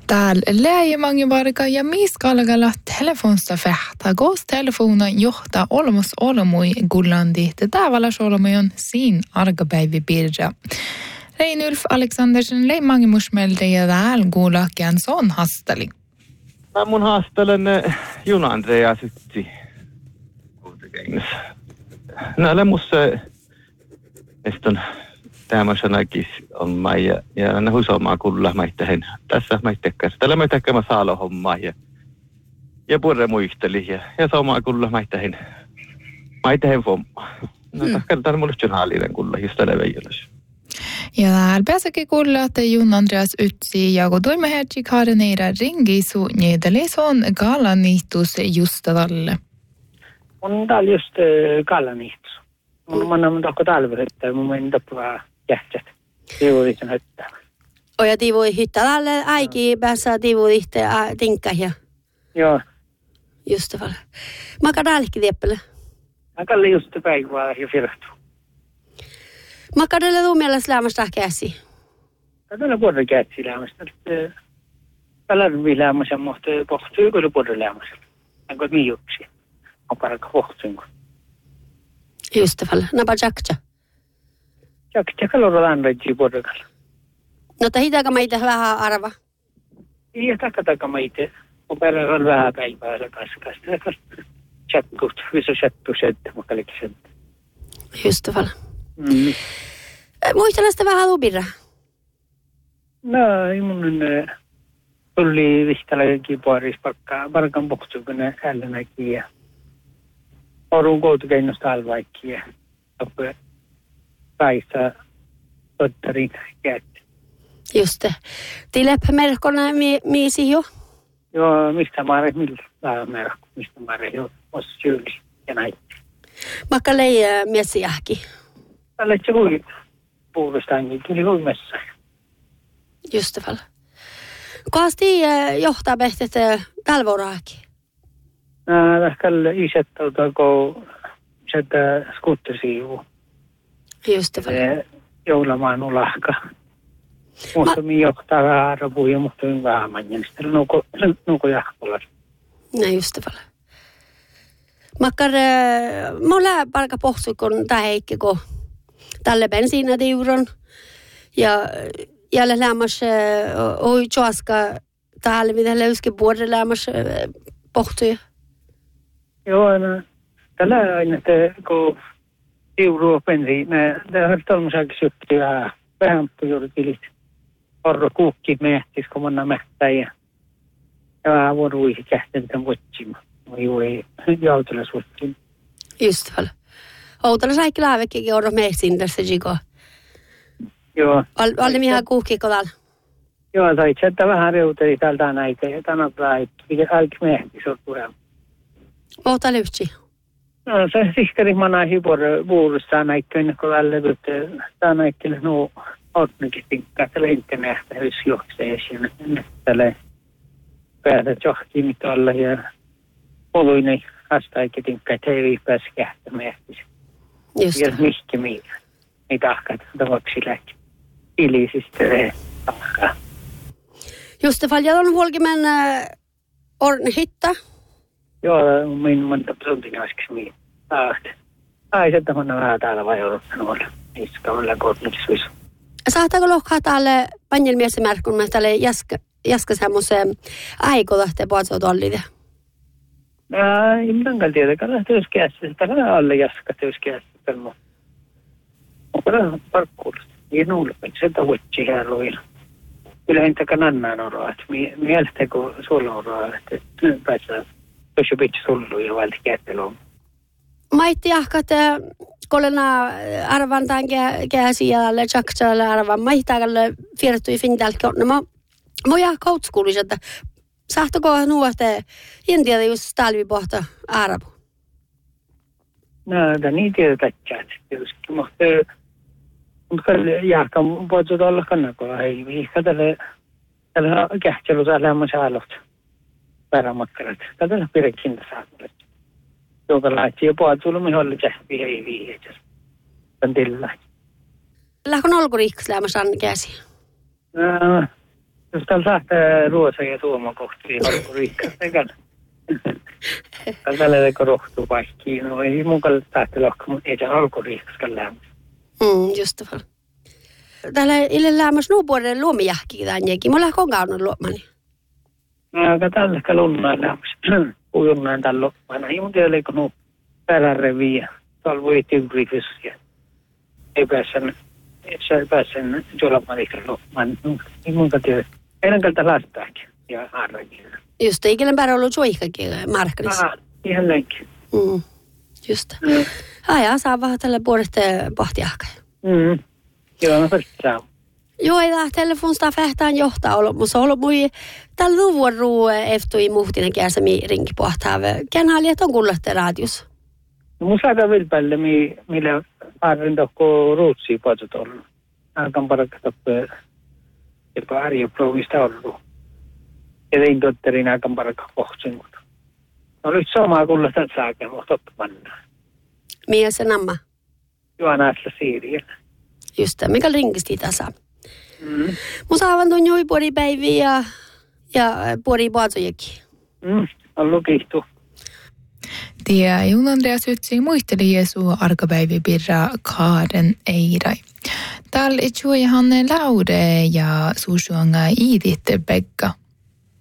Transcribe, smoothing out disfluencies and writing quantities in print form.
Täällä lähimangi varka ja miskalgalla telefonsta fähtä, koos telefonen johtaa olmos olmui gullandi. Tätä valas olmui on siinä arkapäivi pirja. Reinulf Aleksandersen lähimangi musmelta ja täällä guulakian son hastali. Mun hastelen Juna Andrea sytti kuitenkin. Näillä musta eston tämmöisenäkin on maija ja ne huisomaa kulla maittehen. Tässä maittekkäs. Tällä maittekkämä saalohommaa ja purre muisteli ja somaa kulla maittehen pommaa. No kertaan mulle journaalinen kulla just tällä veijolas. Ja täällä pääsäkin kuulla, että Jun Andreas ytsi ja kun tuimme hertsi kaareneira ringi su niedeli son galaniihtus just tälle. On täällä just galaniihtus. Mun on tokko talverettä, mun meni tappaa jähtsät. Tiivuutin hyttää. Oja tiivui hyttää tälle äiki päässä tiivuutin tinkkahja. Joo. Just tälle. Mä kadallekin tieppele. Mä kalli just päivää ja firahtuu. Mä kadelle tuu mielessä lämmästä käsi. Kadelle puolella käsi lämmästä. Kadelle lämmästä, mutta pohtuu kyllä puolella lämmästä. Onko miijuksi? On paraka pohtuinko. Just tälle. Napa jakja. Jakja kaloraan rajii puolella. No tahitaanko meitä vähän arva? Ei takataanko meitä. On perään vähän päivää kanssa. Chatkut, viso chattu sitten, mutta oliko se. Just tälle. Muistella sitä vähän lubira? No, ei mun tuli vihtalaisenkin puolissa parkan pohtuu, kun ne ällänäkin ja orun koutukennosta alvaikki ja päistä tottarin käytti. Just det. Tileppä merkkona miisi jo? Joo, mistä maare, millä merkko, mistä maare jo osa syyli ja näin. Vaikka leijä miesiähki. Tällä se hui puolustaankin, tuli hui messään. Just det väl. Koasti johtaa behtet talvoraakin? Tähkällä isettautua, kun sieltä skutterisiivu. Just det väl. Joulamaan ulahka. Mutta minä johtaa vähän arvoa ja mutta minä vähän manjan. Sitten nuko jahkolla. No just det väl. Makkar, mulla parka pohtuu, kun tää heikki, kun tälle bensiinatiuron ja jälle lämmäs oi chuaska täällä mitä löyski puolelle lämmäs pohtuu. Joo, no tällä aina kun tiuru bensiin, ne har tolmusakin syttyä vähän juuritilit. Orro kuukki mehtis, kun manna mehtää ja vähän vuoruisi kähten tämän vuotsimaan. Juuri jautella suhtiin. Just väl. Outella saikki läävekkikin orro mehtiin tässä jiko. Joo. Oli mihän kuukkiko täällä? Joo, tai itse vähän reuteli täältä näitä ja tänä päivänä kaikki mehtis on puheen. Muuta lyhtsi? No se siskari manasi vuorosta näikköön, kun välillä tämä näikköön nuo otnikin tinkkaa, tällä internettä hyvissä juokseessa ja tällä päätä johtiin mitä olla ja oluinen astaikin tinkkaa, että ei pääse kähtämään. Just ja mihki mikä. Ei tahkaa tavaksi lähti. Ilisistä tahkaa. Just det, jag har huolkimen orn hitta. Joo, minun monta prosentin äsken miin. Ai, se on vähän täällä vai odottanut olla. Niissä on läkootniksissa. Saataako lohkaa täällä panjelmiesimerkkiä, kun täällä jaska semmoisen aikolahteen puolta tollide? Ei mitään tietenkään lähteä käsissä. Täällä alle jaska teos käsissä. Onko tämä parkkuudesta? Ei nuulepäin. Se on huitsi här loilla. Kyllä hintakaan annaan oroa. Mielestäni kun sulla oroa, että päästään tosi pitkä sullu ja valti kättelun. Maitti jahkat, kolena arvan tämän käsiälle, tjaksalle arvan. Maihtaakalle fiertui fintälkä. No mä jahka outskuulis, että sahtako nuote intiada just talvipohta arabu? No, tämä niin tiedetään. Mutta jahka voit olla kannakoa. Ei viikka tällä kähtelu täällä on saalot perämakkarat. Tällä pirekintä saakka. Joka laitsi jo puolella mihin oli kähti ei viihetä. Tän tillä. Lähkö olkuriikas lämmäs anna käsi? Jos täällä lähtee Ruosa ja Tuoma kohti alkuriikasta, eikä täällä teko rohtuu paikkiin. No ei mun kanssa lähtee lakka, mutta ei täällä alkuriikasta lämmössä. Just det. Täällä ille lämmössä nuupuoden luomijahki tännekin. Mulla on kaunan luomani. No, aika tällä lunnaan lämmössä. Pujunnaan tällä luomana. Ei mun tiedä, eikö nuu pääräreviä. Tuolla voi tiukriifyssiä. Ei pääsen juolamanikin luomaan. Ei mun tiedä. Ennen kalta lastaakin ja harrakin. Just det, ikään päivä ollut suihkakin markkinissa. Ihan näinkin. Just det. Ja, saa vähän tälle puolesta pohtiahkaa. Joo, mä saa. Joo, ei telefonsta fehtään johtaa ollut, mutta ollut mui tällä vuoru eftui muhtinen käsami rinki pohtaa. Kän halijat on kuullut radios? No mun saada vilpäille, millä arvin tokko ruutsia puhutat ollut. Alkan parakka toppe jopa arjoprovista ollut. Ja tein totterin alkan parakka pohtsin. No nyt samaa kuullut tätä saakin, mutta oppimanna. Mikä se namma? Joana Asla Siiriellä. Just det, mikä rinkisti tässä? Mun saavan tuon joi puoli päiviä ja puoli puoltojakin. On lukihtu. Tia Jon Andreas Ytsi muisteli Jeesu arkapäivi pirra Kaaren Eirai. Täällä itsuihan laude ja suusuanga iidit Pekka.